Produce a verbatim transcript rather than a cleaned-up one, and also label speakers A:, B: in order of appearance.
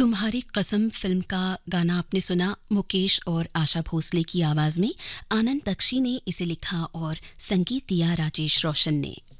A: तुम्हारी कसम फिल्म का गाना आपने सुना, मुकेश और आशा भोसले की आवाज में। आनंद बख्शी ने इसे लिखा और संगीत दिया राजेश रोशन ने।